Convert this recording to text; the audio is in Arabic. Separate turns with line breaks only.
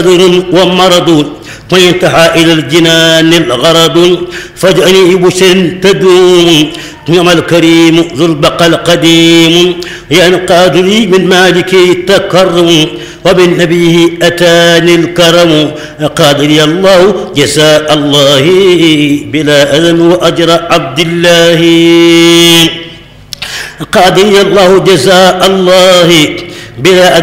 ومرض وينتهى إلى الجنان الغرض فاجعلني بشر تدوم نعم الكريم ذو البقى القديم ينقاد لي من مالك التكرم وبالنبي أتاني الكرم قاد لي الله جزاء الله بلا أذن وأجر عبد الله قاد لي الله جزاء الله بلا أذن